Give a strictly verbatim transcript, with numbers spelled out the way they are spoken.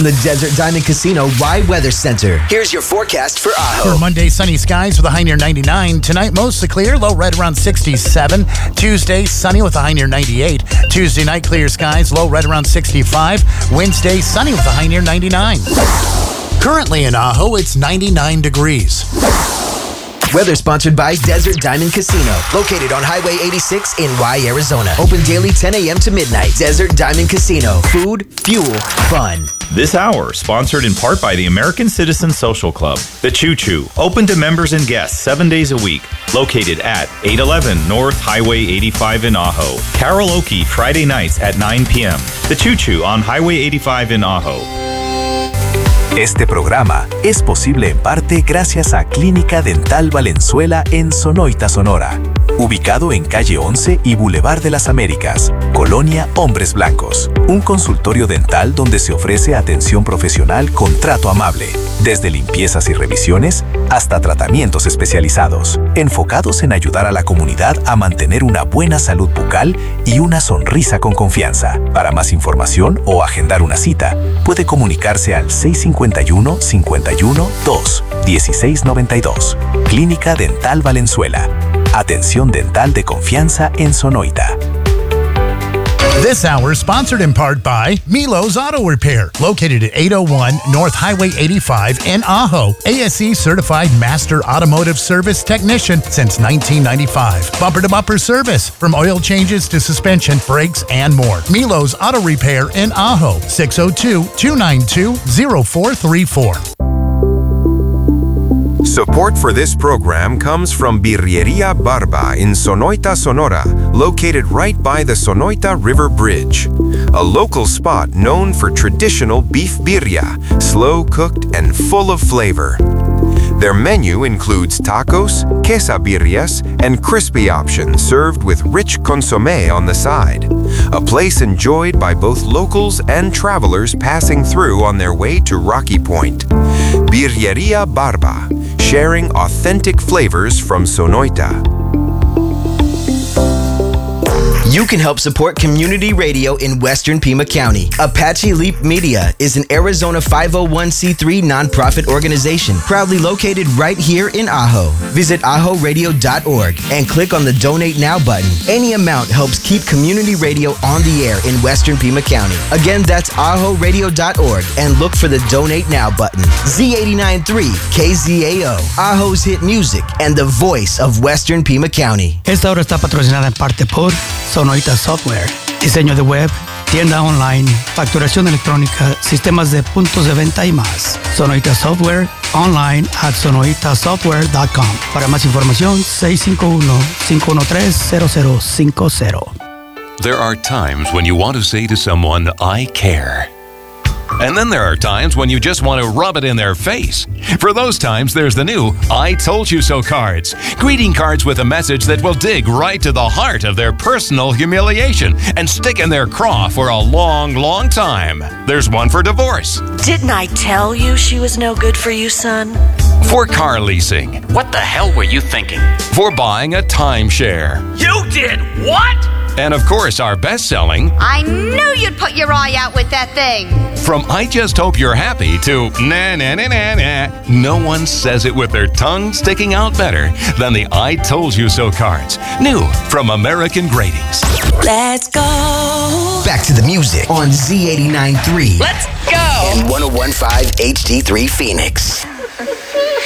The Desert Diamond Casino Rye Weather Center. Here's your forecast for Ajo. For Monday, sunny skies with a high near ninety-nine. Tonight, mostly clear, low red around sixty-seven. Tuesday, sunny with a high near ninety-eight. Tuesday night, clear skies, low red around sixty-five. Wednesday, sunny with a high near ninety-nine. Currently in Ajo, it's ninety-nine degrees. Weather sponsored by Desert Diamond Casino, located on Highway eighty-six in Rye, Arizona. Open daily ten a.m. to midnight. Desert Diamond Casino. Food, fuel, fun. This hour, sponsored in part by the American Citizen Social Club. The Choo Choo, open to members and guests seven days a week. Located at eight eleven North Highway eighty-five in Ajo. Karaoke Friday nights at nine p.m. The Choo Choo on Highway eighty-five in Ajo. Este programa es posible en parte gracias a Clínica Dental Valenzuela en Sonoita, Sonora. Ubicado en calle once y Boulevard de las Américas, Colonia Hombres Blancos. Un consultorio dental donde se ofrece atención profesional con trato amable, desde limpiezas y revisiones hasta tratamientos especializados, enfocados en ayudar a la comunidad a mantener una buena salud bucal y una sonrisa con confianza. Para más información o agendar una cita, puede comunicarse al seis cinco uno, cinco uno, dos, uno seis nueve dos. Clínica Dental Valenzuela. Atención dental de confianza en Sonoita. This hour sponsored in part by Milo's Auto Repair, located at eight oh one North Highway eighty-five in Ajo. A S E certified master automotive service technician since nineteen ninety-five. Bumper-to-bumper service, from oil changes to suspension, brakes, and more. Milo's Auto Repair in Ajo, six oh two, two nine two, oh four three four. Support for this program comes from Birreria Barba in Sonoita, Sonora, located right by the Sonoita River Bridge. A local spot known for traditional beef birria, slow-cooked and full of flavor. Their menu includes tacos, quesabirrias, and crispy options served with rich consommé on the side. A place enjoyed by both locals and travelers passing through on their way to Rocky Point. Birreria Barba, sharing authentic flavors from Sonoita. You can help support community radio in Western Pima County. Apache Leap Media is an Arizona five oh one c three nonprofit organization proudly located right here in Ajo. Visit ajo radio dot org and click on the Donate Now button. Any amount helps keep community radio on the air in Western Pima County. Again, that's ajo radio dot org and look for the Donate Now button. Z eighty-nine point three K Z A O, Ajo's hit music and the voice of Western Pima County. Esta hora está patrocinada en parte por Sonoita Software, diseño de web, tienda online, facturación electrónica, sistemas de puntos de venta y más. Sonoita Software, online at sonoita software dot com. Para más información, seis cinco uno, cinco uno tres, cero cero cinco cero. There are times when you want to say to someone, I care. And then there are times when you just want to rub it in their face. For those times, there's the new I Told You So cards. Greeting cards with a message that will dig right to the heart of their personal humiliation and stick in their craw for a long, long time. There's one for divorce. Didn't I tell you she was no good for you, son? For car leasing. What the hell were you thinking? For buying a timeshare. You did what? And of course, our best-selling... I knew you'd put your eye out with that thing. From I Just Hope You're Happy to na na na na na. No one says it with their tongue sticking out better than the I Told You So cards. New from American Gradings. Let's go. Back to the music on Z eighty-nine point three. Let's go. And one oh one point five H D three Phoenix.